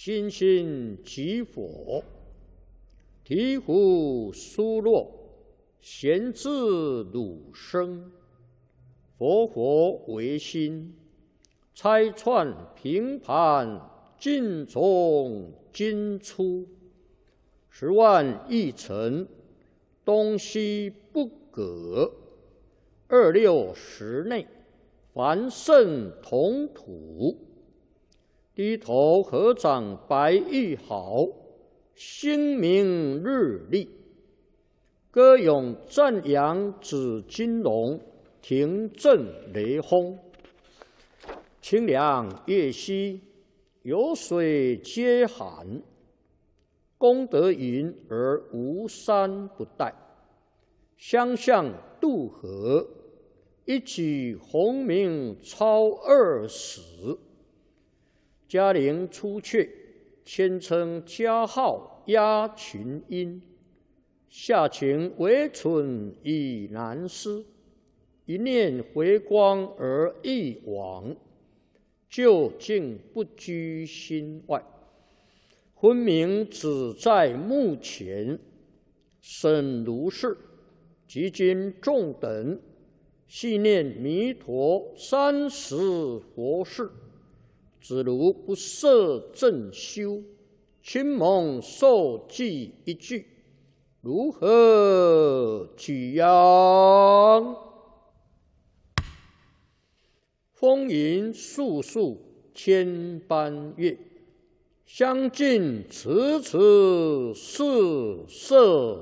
心心即佛，醍醐疏落，贤智汝生。佛佛唯心，拆穿平盘，尽从今出。10万亿尘，东西不隔。26时内，凡圣同土。低头合掌白玉毫，星明日丽。歌咏赞扬紫金龙，庭震雷轰。清凉月兮，有水皆寒。功德云而无山不带，相向渡河，一举鸿名超20。嘉陵出阙，谦称嘉号压群英。下情惟存已难思，一念回光而一往，究竟不居心外。昏明只在目前，审如是，即今众等细念弥陀30佛事，只如不摄正修，亲蒙受记一句，如何举扬？风云肃肃千般月，相近迟迟是色